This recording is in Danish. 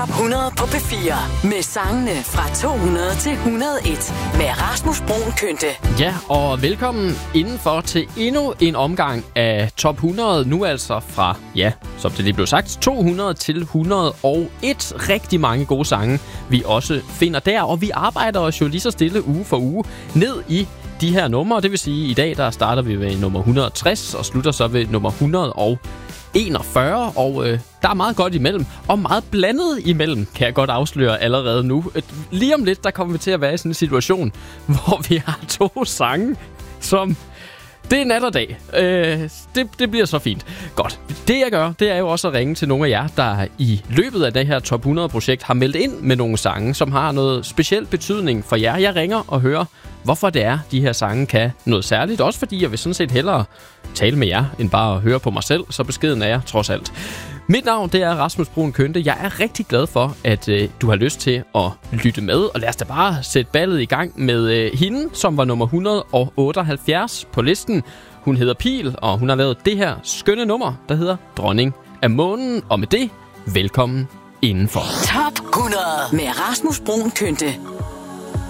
100 på P4 med sangene fra 200 til 101 med Rasmus Bruun Kynte. Ja, og velkommen indenfor til endnu en omgang af Top 100. Nu altså fra, ja, som det lige blev sagt, 200 til 101. Rigtig mange gode sange, vi også finder der. Og vi arbejder os jo lige så stille uge for uge ned i de her numre. Det vil sige, at i dag der starter vi ved nummer 160 og slutter så ved nummer 141. Og der er meget godt imellem, og meget blandet imellem, kan jeg godt afsløre allerede nu. Lige om lidt, der kommer vi til at være i sådan en situation, hvor vi har to sange, som... Det er nat og dag. Det bliver så fint. Godt. Det jeg gør, det er jo også at ringe til nogle af jer, der i løbet af det her Top 100-projekt har meldt ind med nogle sange, som har noget speciel betydning for jer. Jeg ringer og hører, hvorfor det er, de her sange kan noget særligt. Også fordi jeg vil sådan set hellere tale med jer, end bare at høre på mig selv. Så beskeden er jeg trods alt. Mit navn, det er Rasmus Bruun Kynte. Jeg er rigtig glad for, at du har lyst til at lytte med. Og lad os da bare sætte ballet i gang med hende, som var nummer 178 på listen. Hun hedder Pil, og hun har lavet det her skønne nummer, der hedder Dronning af Månen. Og med det, velkommen indenfor. Top 100 med Rasmus Bruun Kynte.